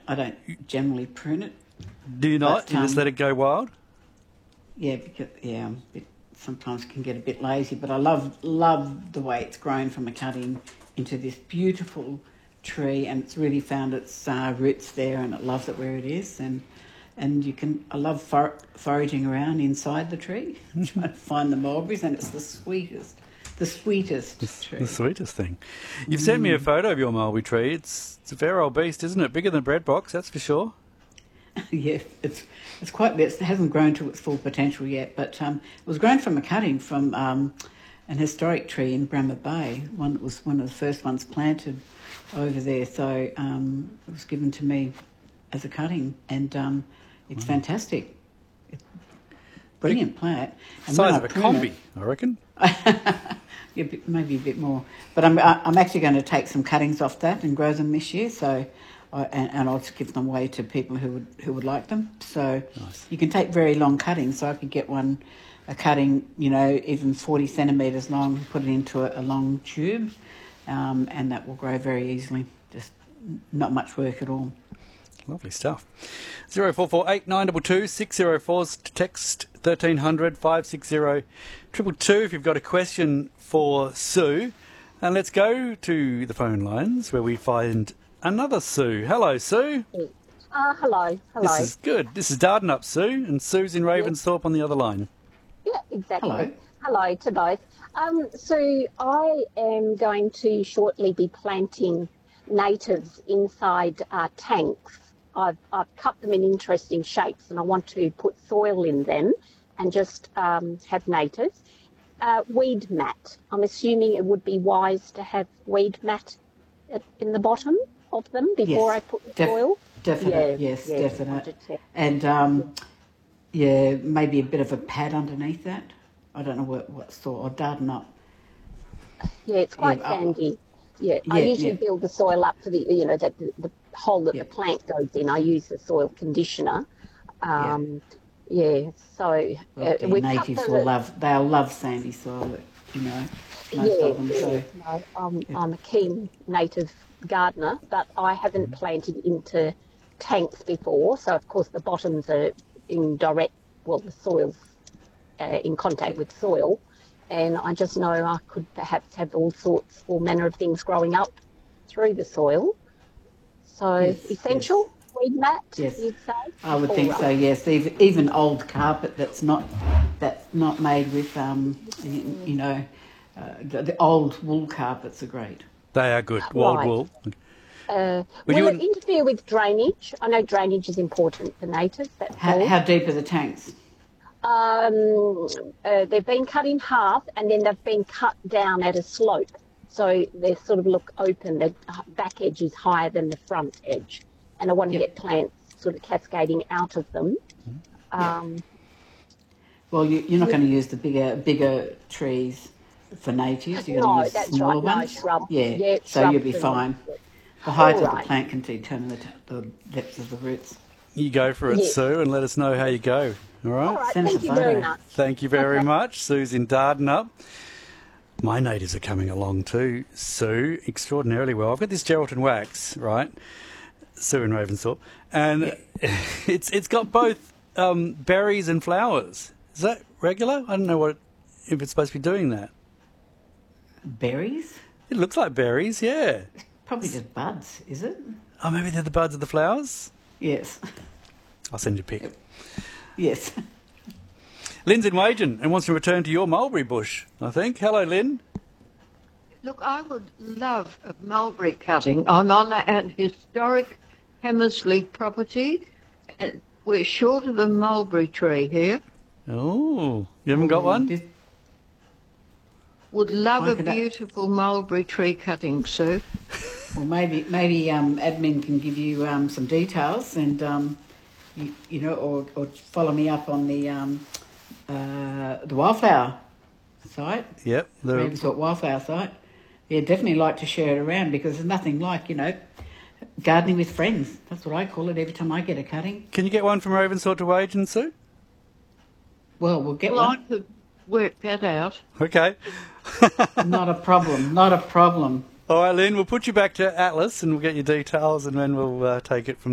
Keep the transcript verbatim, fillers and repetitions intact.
I don't generally prune it. Do you not? But, you just um, let it go wild? Yeah, because yeah, I'm a bit, sometimes can get a bit lazy, but I love love the way it's grown from a cutting into this beautiful tree, and it's really found its uh, roots there, and it loves it where it is, and and you can. I love for, foraging around inside the tree, trying to find the mulberries, and it's the sweetest, the sweetest It's tree. the sweetest thing. You've sent me a photo of your mulberry tree. It's it's a fair old beast, isn't it? Bigger than a bread box, that's for sure. Yeah, it's it's quite. It hasn't grown to its full potential yet, but um, it was grown from a cutting from um, an historic tree in Bramah Bay. One that was one of the first ones planted over there. So um, it was given to me as a cutting, and um, it's wow. fantastic. It's brilliant plant. And Size when of I a prune combi, it- I reckon. yeah, bit- maybe a bit more. But I'm I'm actually going to take some cuttings off that and grow them this year. So, I, and, and I'll just give them away to people who would who would like them. So, Nice. you can take very long cuttings. So I could get one, a cutting, you know, even forty centimetres long, put it into a, a long tube, um, and that will grow very easily. Just not much work at all. Lovely stuff. Zero four four eight nine two two six zero four to text thirteen hundred five six zero triple two if you've got a question for Sue. And let's go to the phone lines where we find another Sue. Hello, Sue. Uh, hello, hello. This is good. This is Dardanup, Sue, and Sue's in Ravensthorpe on the other line. Yeah, exactly. Hello. Hello to both. Um, so I am going to shortly be planting natives inside uh, tanks. I've, I've cut them in interesting shapes, and I want to put soil in them and just um, have natives. Uh, weed mat. I'm assuming it would be wise to have weed mat at, in the bottom of them before Yes, I put the def- soil. Definite, Yeah, yes, yeah, definite. wanted to- And um, yeah, maybe a bit of a pad underneath that. I don't know what what sort or Dardanup. Yeah, it's quite Yeah, uh, sandy. Yeah, I yeah, usually yeah. build the soil up for the, you know, that the, the hole that Yeah. the plant goes in. I use the soil conditioner. Um, yeah. so Well, uh, the we've cut natives the, will love. They'll love sandy soil. You know, most yeah, of them. So yeah. No, I'm, I'm a keen native gardener, but I haven't planted into tanks before. So of course the bottoms are in direct, well, the soil's uh, in contact with soil. And I just know I could perhaps have all sorts, all manner of things growing up through the soil. So Yes, essential, weed mat, Yes. you'd say? I would All think right. so. Yes, even even old carpet that's not that's not made with um, you, you know, uh, the, the old wool carpets are great. They are good. Wild Right. wool. Uh, Would will you it in- interfere with drainage? I know drainage is important for natives. That's How, all. how deep are the tanks? Um, uh, they've been cut in half, and then they've been cut down at a slope. So they sort of look open. The back edge is higher than the front edge. And I want to Yep. get plants sort of cascading out of them. Um, Well, you, you're not going to use the bigger bigger trees for natives. You're No, going to use that's smaller right. No, ones. shrub. Yeah, Yeah, so shrubs you'll be and- fine. The height of the Alright. plant can determine the, t- the depth of the roots. You go for it, Yes. Sue, and let us know how you go. All right? all right, Send us thank a you very photo. much. Thank you very Okay. much. Sue's in Dardanup. My natives are coming along too, Sue, extraordinarily well. I've got this Geraldton wax, right? Sue in Ravensthorpe. And it's it's got both um, berries and flowers. Is that regular? I don't know what if it's supposed to be doing that. Berries? It looks like berries, yeah. Probably just buds, is it? Oh, maybe they're the buds of the flowers? Yes. I'll send you a pic. Yes. Lynn's in Wagen and wants to return to your mulberry bush, I think. Hello, Lynn. Look, I would love a mulberry cutting. I'm on an historic Hammersley property, and we're short of a mulberry tree here. Oh, you haven't got one? This- Would love I a could- beautiful mulberry tree cutting, Sue. Well, maybe maybe um, admin can give you um, some details, and um, you, you know, or, or follow me up on the um, uh, the wildflower site, Yep. the- Ravensthorpe wildflower site. Yeah, definitely like to share it around because there's nothing like, you know, gardening with friends. That's what I call it every time I get a cutting. Can you get one from Ravensthorpe to Wagen, Sue? Well, we'll get Well, I one. could work that out. Okay. Not a problem. Not a problem. All right, Lynn, we'll put you back to Atlas and we'll get your details and then we'll uh, take it from